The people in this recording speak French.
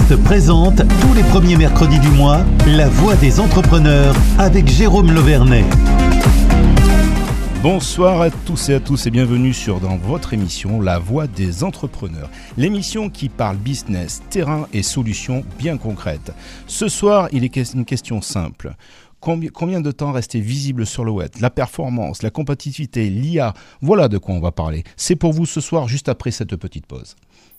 Podcast présente tous les premiers mercredis du mois La Voix des entrepreneurs avec Jérôme Lauvernet. Bonsoir à tous et bienvenue dans votre émission La Voix des entrepreneurs. L'émission qui parle business, terrain et solutions bien concrètes. Ce soir, il est une question simple. Combien de temps rester visible sur le web? La performance, la compétitivité, l'IA, voilà de quoi on va parler. C'est pour vous ce soir, juste après cette petite pause.